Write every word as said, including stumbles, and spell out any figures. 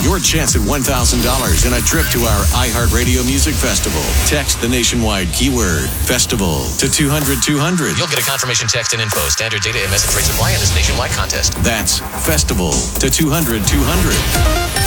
your chance at one thousand dollars and a trip to our iHeartRadio Music Festival. Text the nationwide keyword festival to two hundred two hundred. You'll get a confirmation text and info. Standard data and message rates apply in this nationwide contest. That's festival to two hundred two hundred.